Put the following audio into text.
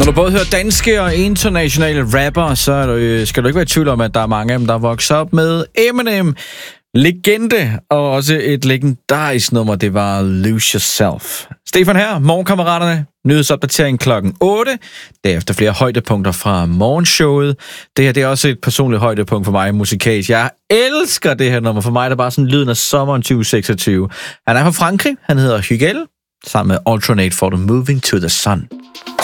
Når du både hører danske og internationale rapper, så skal du ikke være i tvivl om, at der er mange af dem, der vokser op med Eminem. Legende, og også et legendarisk nummer, det var Lose Yourself. Stefan her, morgenkammeraterne, nyhedsopdatering klokken 8. Derefter flere højdepunkter fra morgenshowet. Det her, det er også et personligt højdepunkt for mig musikalsk. Jeg elsker det her nummer. For mig er det bare sådan lyden af sommeren 2026. Han er fra Frankrig, han hedder Hugel, sammen med Alternate for the Moving to the Sun.